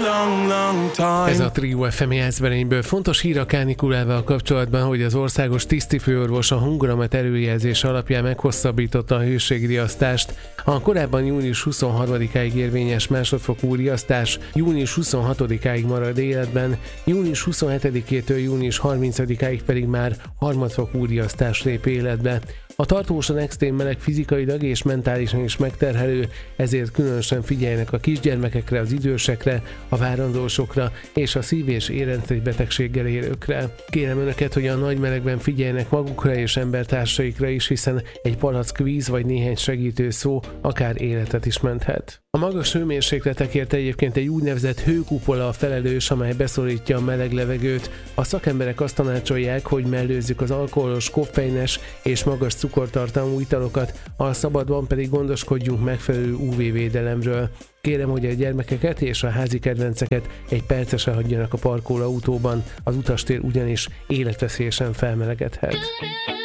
long, long time. Ez a Trio FM jelzberényből fontos hír a kánikulával kapcsolatban, hogy az országos tisztifőorvos a hangulamat előjelzés alapján meghosszabbította a hőségriasztást. A korábban június 23-áig érvényes másodfokú riasztás június 26-áig marad életben, június 27-től június 30-áig pedig már harmadfokú riasztás lép életbe. A tartósan extrém meleg fizikailag és mentálisan is megterhelő, ezért különösen figyeljenek a kisgyermekekre, az idősekre, a várandósokra és a szív- és érrendszeri-betegséggel élőkre. Kérem Önöket, hogy a nagy melegben figyeljenek magukra és embertársaikra is, hiszen egy palack víz vagy néhány segítő szó akár életet is menthet. A magas hőmérsékletekért egyébként egy úgynevezett hőkupola a felelős, amely beszorítja a meleg levegőt. A szakemberek azt tanácsolják, hogy mellőzzük az alkoholos, koffeines és magas cukortartalmú italokat, a szabadban pedig gondoskodjunk megfelelő UV-védelemről. Kérem, hogy a gyermekeket és a házi kedvenceket egy percesen hagyjanak a parkolóautóban, az utastér ugyanis életveszélyesen felmelegedhet.